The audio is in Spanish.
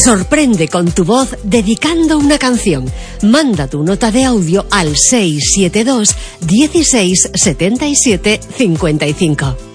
Sorprende con tu voz dedicando una canción. Manda tu nota de audio al 672 16 77 55.